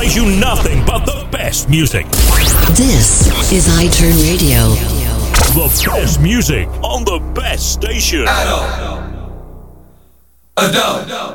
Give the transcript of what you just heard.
plays you nothing but the best music. This is iTurn Radio. The best music on the best station. Adult.